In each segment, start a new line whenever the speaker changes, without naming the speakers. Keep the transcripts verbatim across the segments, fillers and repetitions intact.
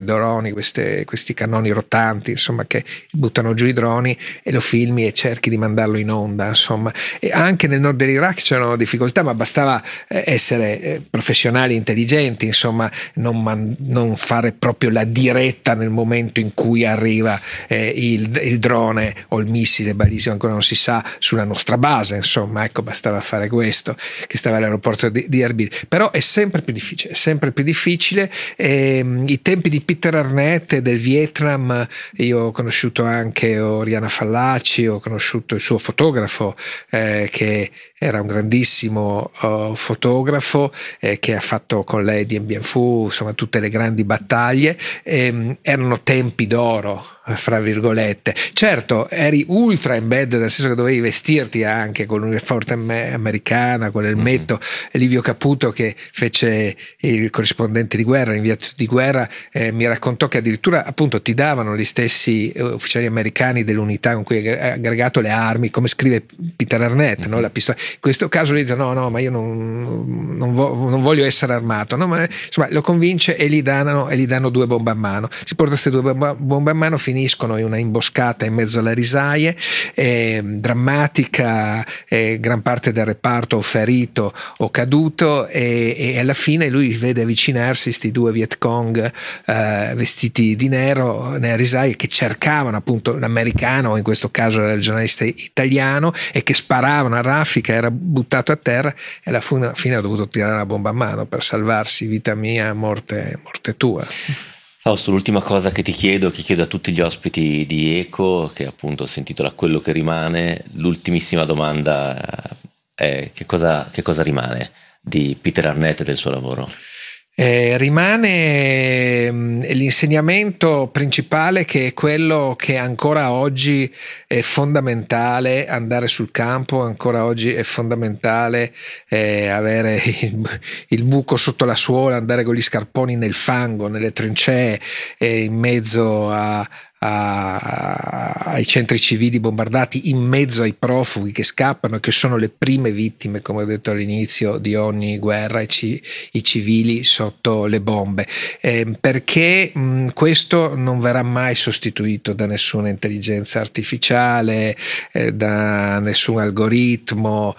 droni, queste, questi cannoni rotanti, insomma, che buttano giù i droni, e lo filmi e cerchi di mandarlo in onda, insomma. E anche nel nord dell'Iraq c'erano difficoltà, ma bastava essere professionali intelligenti, insomma, non, man- non fare proprio la diretta nel momento in cui arriva eh, il, il drone o il missile balistico, ancora non si sa, sulla nostra base, insomma, ecco, bastava fare questo, che stava all'aeroporto di, di Erbil. Però è sempre più difficile, è sempre più difficile. E, i tempi di Peter Arnett e del Vietnam, io ho conosciuto anche Oriana Fallaci, ho conosciuto il suo fotografo, eh, che era un grandissimo uh, fotografo, eh, che ha fatto con lei Dien Bien Phu, insomma, tutte le grandi battaglie. E, erano tempi d'oro, fra virgolette. Certo, eri ultra embedded, nel senso che dovevi vestirti anche con l'uniforme americana, con l'elmetto. Mm-hmm. Livio Caputo, che fece il corrispondente di guerra, l'inviato di guerra, eh, mi raccontò che addirittura appunto ti davano gli stessi ufficiali americani dell'unità con cui hai aggregato le armi, come scrive Peter Arnett, mm-hmm. no? La pistola. In questo caso lui dice no, no, ma io non, non, vo- non voglio essere armato, no? Ma insomma lo convince e gli danno, e gli danno due bombe a mano. Si porta queste due bombe a mano, finiscono in una imboscata in mezzo alle risaie, eh, drammatica, eh, gran parte del reparto o ferito o caduto, e, e alla fine lui vede avvicinarsi questi due Viet Cong eh, vestiti di nero nelle risaie, che cercavano appunto l'americano, in questo caso era il giornalista italiano, e che sparavano a raffica, era buttato a terra, e alla fine ha dovuto tirare la bomba a mano per salvarsi, vita mia, morte, morte tua.
Fausto, l'ultima cosa che ti chiedo, che chiedo a tutti gli ospiti di Eco, che appunto si intitola Quello che rimane, l'ultimissima domanda è: che cosa, che cosa rimane di Peter Arnett e del suo lavoro?
Eh, rimane mh, l'insegnamento principale, che è quello che ancora oggi è fondamentale andare sul campo, ancora oggi è fondamentale eh, avere il, il buco sotto la suola, andare con gli scarponi nel fango, nelle trincee, eh, in mezzo a A, ai centri civili bombardati, in mezzo ai profughi che scappano, che sono le prime vittime, come ho detto all'inizio, di ogni guerra, i, ci, i civili sotto le bombe, eh, perché mh, questo non verrà mai sostituito da nessuna intelligenza artificiale, eh, da nessun algoritmo.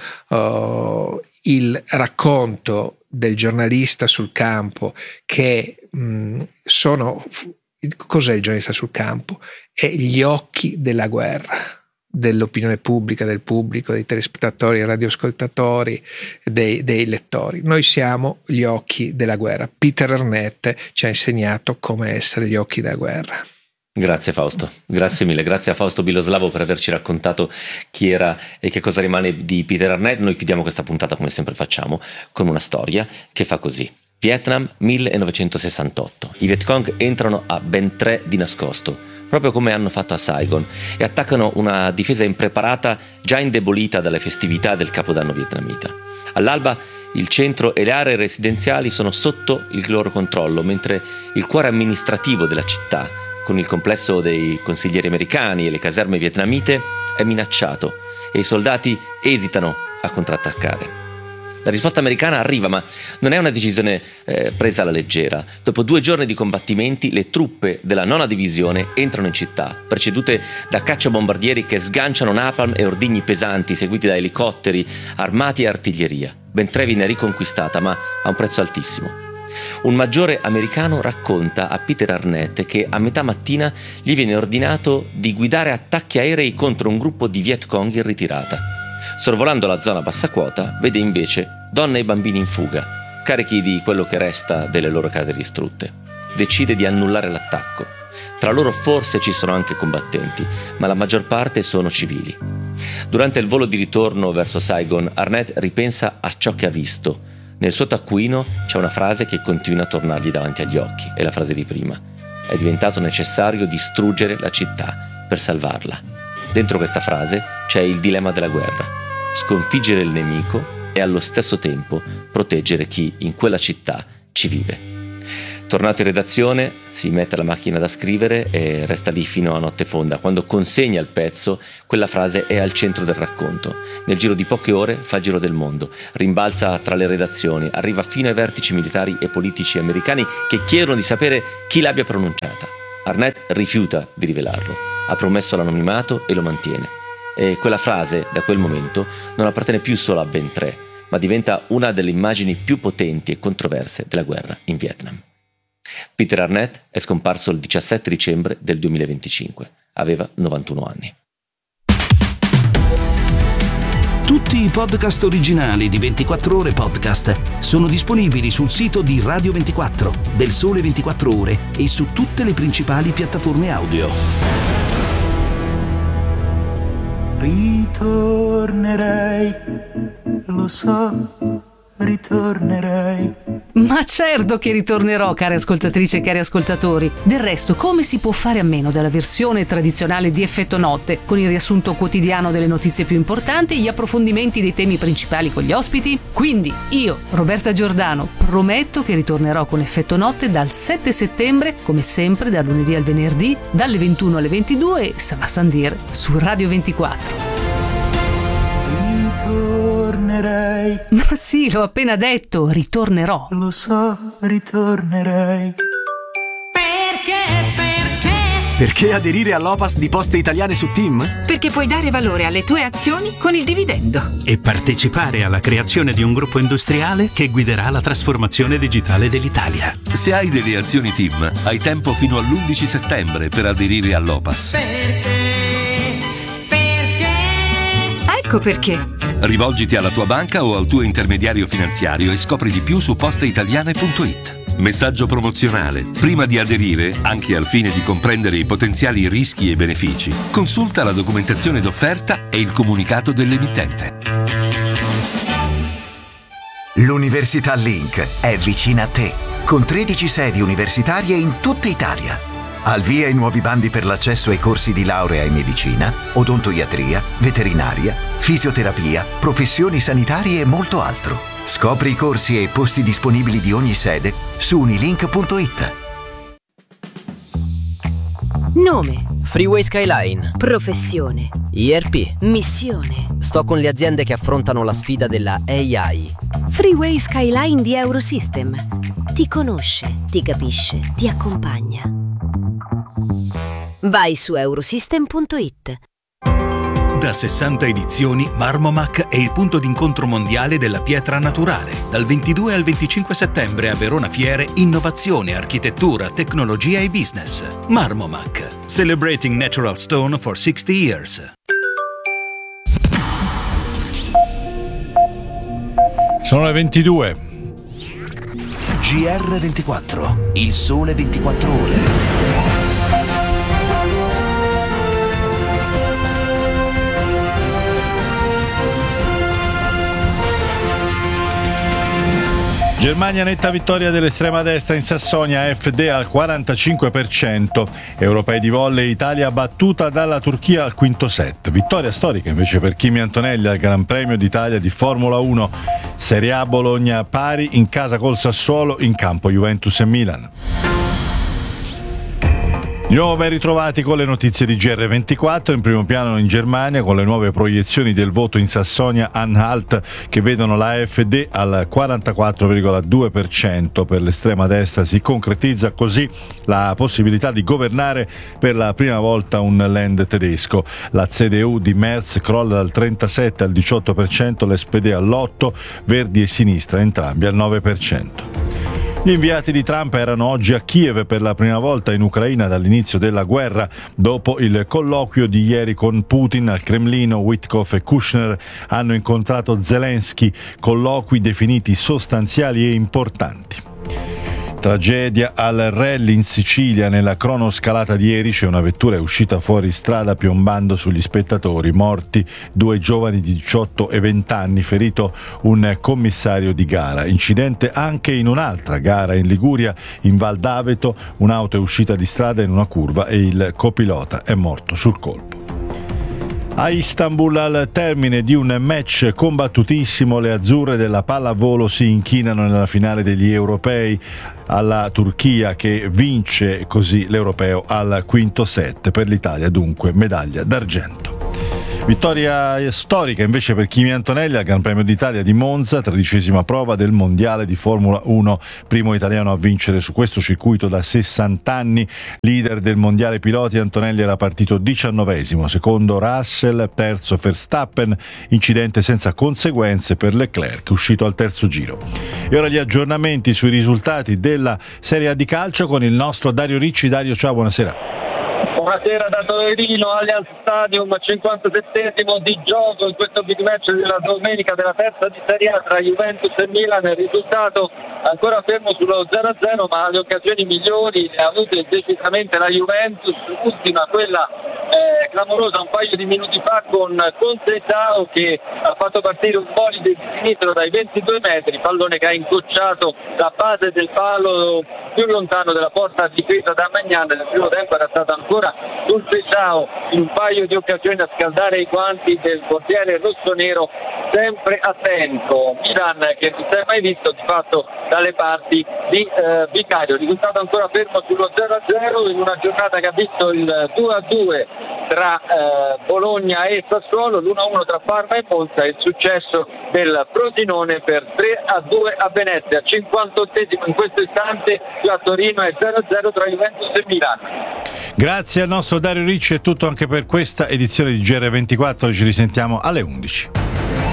Oh, il racconto del giornalista sul campo, che mh, sono cos'è il giornalista sul campo? È gli occhi della guerra, dell'opinione pubblica, del pubblico, dei telespettatori, radioascoltatori, dei, dei lettori. Noi siamo gli occhi della guerra. Peter Arnett ci ha insegnato come essere gli occhi della guerra.
Grazie Fausto, grazie mille, grazie a Fausto Biloslavo per averci raccontato chi era e che cosa rimane di Peter Arnett. Noi chiudiamo questa puntata, come sempre facciamo, con una storia che fa così. Vietnam millenovecentosessantotto. I Viet Cong entrano a ben tre di nascosto, proprio come hanno fatto a Saigon, e attaccano una difesa impreparata già indebolita dalle festività del Capodanno vietnamita. All'alba il centro e le aree residenziali sono sotto il loro controllo, mentre il cuore amministrativo della città, con il complesso dei consiglieri americani e le caserme vietnamite, è minacciato e i soldati esitano a contrattaccare. La risposta americana arriva, ma non è una decisione eh, presa alla leggera. Dopo due giorni di combattimenti, le truppe della nona divisione entrano in città, precedute da cacciabombardieri che sganciano napalm e ordigni pesanti, seguiti da elicotteri, armati e artiglieria. Ben tre viene riconquistata, ma a un prezzo altissimo. Un maggiore americano racconta a Peter Arnett che a metà mattina gli viene ordinato di guidare attacchi aerei contro un gruppo di Viet Cong in ritirata. Sorvolando la zona a bassa quota, vede invece donne e bambini in fuga, carichi di quello che resta delle loro case distrutte. Decide di annullare l'attacco. Tra loro forse ci sono anche combattenti, ma la maggior parte sono civili. Durante il volo di ritorno verso Saigon, Arnett ripensa a ciò che ha visto. Nel suo taccuino c'è una frase che continua a tornargli davanti agli occhi, è la frase di prima. È diventato necessario distruggere la città per salvarla. Dentro questa frase c'è il dilemma della guerra: sconfiggere il nemico e allo stesso tempo proteggere chi in quella città ci vive. Tornato in redazione, si mette alla macchina da scrivere e resta lì fino a notte fonda. Quando consegna il pezzo, quella frase è al centro del racconto. Nel giro di poche ore fa il giro del mondo, rimbalza tra le redazioni, arriva fino ai vertici militari e politici americani che chiedono di sapere chi l'abbia pronunciata. Arnett rifiuta di rivelarlo, ha promesso l'anonimato e lo mantiene. E quella frase, da quel momento, non appartiene più solo a ben tre, ma diventa una delle immagini più potenti e controverse della guerra in Vietnam. Peter Arnett è scomparso il diciassette dicembre del duemilaventicinque. Aveva novantuno anni.
Tutti i podcast originali di ventiquattro Ore Podcast sono disponibili sul sito di Radio ventiquattro, del Sole ventiquattro Ore e su tutte le principali piattaforme audio.
Ritornerei, lo so, ritornerei.
Ma certo che ritornerò, care ascoltatrici e cari ascoltatori. Del resto, come si può fare a meno della versione tradizionale di Effetto Notte, con il riassunto quotidiano delle notizie più importanti e gli approfondimenti dei temi principali con gli ospiti? Quindi io, Roberta Giordano, prometto che ritornerò con Effetto Notte dal sette settembre, come sempre dal lunedì al venerdì, dalle ventuno alle ventidue e Sava Sandir su Radio ventiquattro.
Ritornerei.
Ma sì, l'ho appena detto, ritornerò.
Lo so, ritornerei.
Perché, perché?
Perché aderire all'O P A S di Poste Italiane su Team?
Perché puoi dare valore alle tue azioni con il dividendo.
E partecipare alla creazione di un gruppo industriale che guiderà la trasformazione digitale dell'Italia.
Se hai delle azioni Team, hai tempo fino all'undici settembre per aderire all'O P A S.
Perché? Perché? Ecco perché.
Rivolgiti alla tua banca o al tuo intermediario finanziario e scopri di più su posteitaliane punto it. Messaggio promozionale. Prima di aderire, anche al fine di comprendere i potenziali rischi e benefici, consulta la documentazione d'offerta e il comunicato dell'emittente.
L'Università Link è vicina a te, con tredici sedi universitarie in tutta Italia. Al via i nuovi bandi per l'accesso ai corsi di laurea in medicina, odontoiatria, veterinaria, fisioterapia, professioni sanitarie e molto altro. Scopri i corsi e i posti disponibili di ogni sede su unilink punto it.
Nome:
Freeway Skyline.
professione:
I R P.
missione:
Sto con le aziende che affrontano la sfida della A I.
Freeway Skyline di Eurosystem. Ti conosce, ti capisce, ti accompagna. Vai su eurosystem punto it.
Da sessanta edizioni, Marmomac è il punto d'incontro mondiale della pietra naturale. Dal ventidue al venticinque settembre a Verona Fiere, innovazione, architettura, tecnologia e business. Marmomac, celebrating natural stone for sixty years.
Sono le ventidue.
G R ventiquattro, il Sole ventiquattro Ore.
Germania, netta vittoria dell'estrema destra in Sassonia, A F D al quarantacinque per cento. Europei di volley, Italia battuta dalla Turchia al quinto set. Vittoria storica invece per Kimi Antonelli al Gran Premio d'Italia di Formula uno. Serie A Bologna pari in casa col Sassuolo, in campo Juventus e Milan. Di nuovo ben ritrovati con le notizie di G R ventiquattro. In primo piano in Germania con le nuove proiezioni del voto in Sassonia-Anhalt che vedono la A F D al quarantaquattro virgola due per cento. Per l'estrema destra si concretizza così la possibilità di governare per la prima volta un Land tedesco. La C D U di Merz crolla dal trentasette al diciotto per cento, l'S P D all'otto per cento, Verdi e Sinistra entrambi al nove per cento. Gli inviati di Trump erano oggi a Kiev per la prima volta in Ucraina dall'inizio della guerra. Dopo il colloquio di ieri con Putin al Cremlino, Witkoff e Kushner hanno incontrato Zelensky, colloqui definiti sostanziali e importanti. Tragedia al rally in Sicilia. Nella cronoscalata di ieri c'è una vettura è uscita fuori strada piombando sugli spettatori. Morti due giovani di diciotto e venti anni, ferito un commissario di gara. Incidente anche in un'altra gara in Liguria, in Val d'Aveto. Un'auto è uscita di strada in una curva e il copilota è morto sul colpo. A Istanbul, al termine di un match combattutissimo, le azzurre della pallavolo si inchinano nella finale degli europei alla Turchia, che vince così l'Europeo al quinto set. Per l'Italia dunque medaglia d'argento. Vittoria storica invece per Kimi Antonelli al Gran Premio d'Italia di Monza, tredicesima prova del mondiale di Formula uno, primo italiano a vincere su questo circuito da sessanta anni. Leader del mondiale piloti, Antonelli era partito diciannovesimo, secondo Russell, terzo Verstappen, incidente senza conseguenze per Leclerc, uscito al terzo giro. E ora gli aggiornamenti sui risultati della Serie A di calcio con il nostro Dario Ricci. Dario, ciao, buonasera.
Buonasera da Torino, Allianz Stadium, cinquantasettesimo di gioco in questo big match della domenica della terza di Serie A tra Juventus e Milan. Il risultato ancora fermo sullo zero a zero, ma le occasioni migliori le ha avute decisamente la Juventus, ultima quella eh, clamorosa un paio di minuti fa con Conceição, che ha fatto partire un bolide di sinistro dai ventidue metri, pallone che ha incocciato la base del palo più lontano della porta difesa da Magnan. Nel primo tempo era stato ancora Conceição in un paio di occasioni a scaldare i guanti del portiere rossonero, sempre attento. Milan che non si è mai visto di fatto dalle parti di eh, Vicario. Risultato ancora fermo sullo zero a zero in una giornata che ha visto il due a due tra eh, Bologna e Sassuolo, l'uno a uno tra Parma e Monza e il successo del Frosinone per tre a due a Venezia. cinquantottesimo in questo istante qui a Torino è zero a zero tra Juventus e Milan.
Grazie al nostro Dario Ricci, è tutto anche per questa edizione di G R ventiquattro, ci risentiamo alle undici.